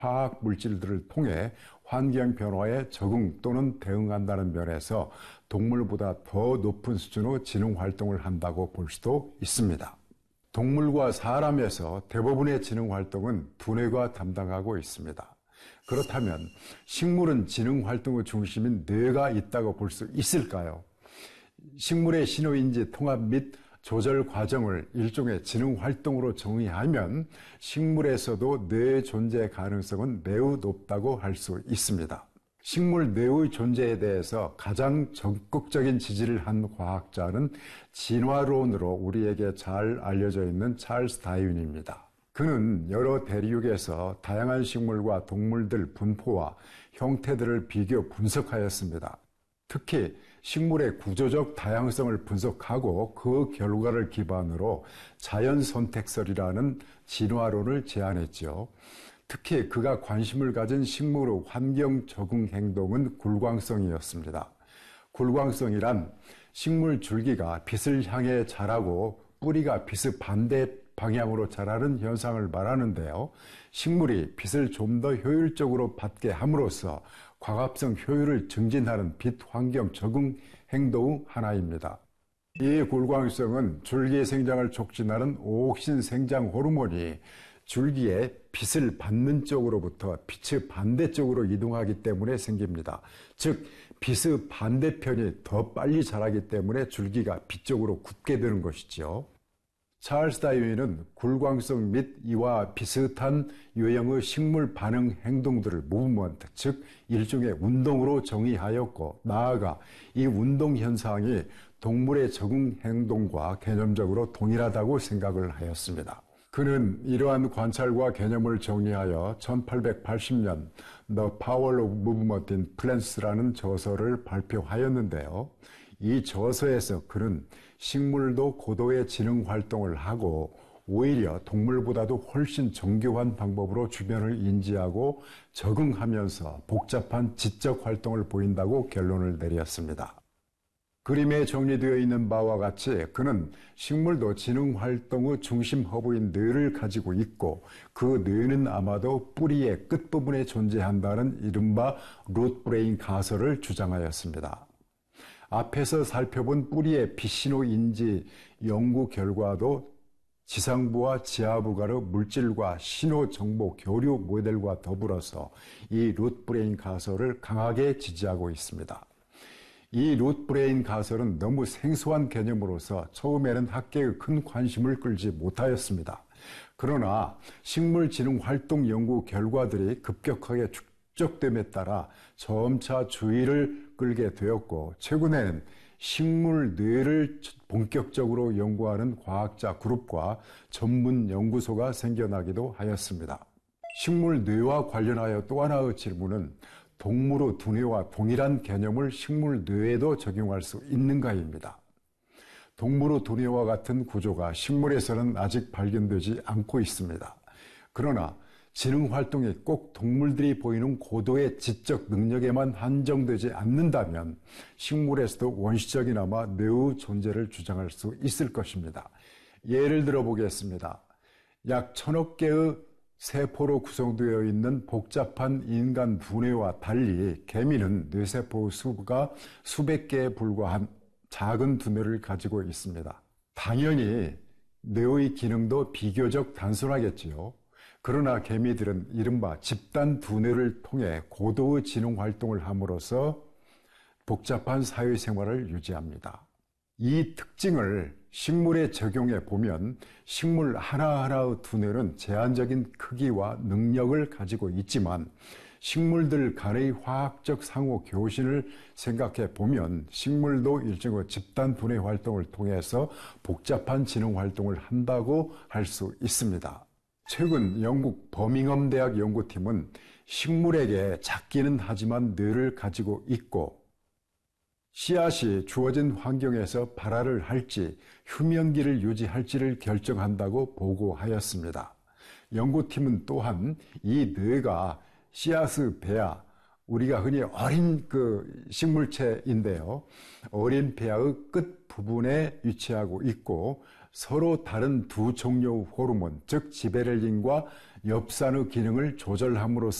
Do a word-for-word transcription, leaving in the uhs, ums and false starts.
화학 물질들을 통해 환경 변화에 적응 또는 대응한다는 면에서 동물보다 더 높은 수준의 지능 활동을 한다고 볼 수도 있습니다. 동물과 사람에서 대부분의 지능 활동은 두뇌가 담당하고 있습니다. 그렇다면 식물은 지능 활동의 중심인 뇌가 있다고 볼 수 있을까요? 식물의 신호인지 통합 및 조절 과정을 일종의 지능 활동으로 정의하면 식물에서도 뇌의 존재 가능성은 매우 높다고 할 수 있습니다. 식물 뇌의 존재에 대해서 가장 적극적인 지지를 한 과학자는 진화론으로 우리에게 잘 알려져 있는 찰스 다윈입니다. 그는 여러 대륙에서 다양한 식물과 동물들 분포와 형태들을 비교 분석하였습니다. 특히 식물의 구조적 다양성을 분석하고 그 결과를 기반으로 자연선택설이라는 진화론을 제안했죠. 특히 그가 관심을 가진 식물의 환경 적응 행동은 굴광성이었습니다. 굴광성이란 식물 줄기가 빛을 향해 자라고 뿌리가 빛의 반대 방향으로 자라는 현상을 말하는데요. 식물이 빛을 좀 더 효율적으로 받게 함으로써 과합성 효율을 증진하는 빛 환경 적응 행동의 하나입니다. 이 굴광성은 줄기의 생장을 촉진하는 오옥신 생장 호르몬이 줄기에 빛을 받는 쪽으로부터 빛의 반대쪽으로 이동하기 때문에 생깁니다. 즉 빛의 반대편이 더 빨리 자라기 때문에 줄기가 빛 쪽으로 굽게 되는 것이죠. 찰스 다윈은 굴광성 및 이와 비슷한 유형의 식물 반응 행동들을 무브먼트, 즉 일종의 운동으로 정의하였고 나아가 이 운동 현상이 동물의 적응 행동과 개념적으로 동일하다고 생각을 하였습니다. 그는 이러한 관찰과 개념을 정리하여 천팔백팔십 년 The Power of Movement in Plants라는 저서를 발표하였는데요. 이 저서에서 그는 식물도 고도의 지능 활동을 하고 오히려 동물보다도 훨씬 정교한 방법으로 주변을 인지하고 적응하면서 복잡한 지적 활동을 보인다고 결론을 내렸습니다. 그림에 정리되어 있는 바와 같이 그는 식물도 지능 활동의 중심 허브인 뇌를 가지고 있고 그 뇌는 아마도 뿌리의 끝부분에 존재한다는 이른바 룻브레인 가설을 주장하였습니다. 앞에서 살펴본 뿌리의 빛신호 인지 연구 결과도 지상부와 지하부 간의 물질과 신호 정보 교류 모델과 더불어서 이 룻브레인 가설을 강하게 지지하고 있습니다. 이 룻브레인 가설은 너무 생소한 개념으로서 처음에는 학계의 큰 관심을 끌지 못하였습니다. 그러나 식물지능 활동 연구 결과들이 급격하게 축적됨에 따라 점차 주의를 끌게 되었고 최근에는 식물 뇌를 본격적으로 연구하는 과학자 그룹과 전문 연구소가 생겨나기도 하였습니다. 식물 뇌와 관련하여 또 하나의 질문은 동물의 두뇌와 동일한 개념을 식물 뇌에도 적용할 수 있는가입니다. 동물의 두뇌와 같은 구조가 식물에서는 아직 발견되지 않고 있습니다. 그러나 지능 활동이 꼭 동물들이 보이는 고도의 지적 능력에만 한정되지 않는다면 식물에서도 원시적이나마 뇌의 존재를 주장할 수 있을 것입니다. 예를 들어 보겠습니다. 약 천억 개의 세포로 구성되어 있는 복잡한 인간 두뇌와 달리 개미는 뇌세포의 수가 수백 개에 불과한 작은 두뇌를 가지고 있습니다. 당연히 뇌의 기능도 비교적 단순하겠지요. 그러나 개미들은 이른바 집단 두뇌를 통해 고도의 지능 활동을 함으로써 복잡한 사회생활을 유지합니다. 이 특징을 식물에 적용해 보면 식물 하나하나의 두뇌는 제한적인 크기와 능력을 가지고 있지만 식물들 간의 화학적 상호 교신을 생각해 보면 식물도 일종의 집단 두뇌 활동을 통해서 복잡한 지능 활동을 한다고 할 수 있습니다. 최근 영국 버밍엄 대학 연구팀은 식물에게 작기는 하지만 뇌를 가지고 있고 씨앗이 주어진 환경에서 발화를 할지 휴면기를 유지할지를 결정한다고 보고하였습니다. 연구팀은 또한 이 뇌가 씨앗의 배아, 우리가 흔히 어린 그 식물체인데요. 어린 배아의 끝 부분에 위치하고 있고 서로 다른 두 종류의 호르몬, 즉 지베렐린과 엽산의 기능을 조절함으로써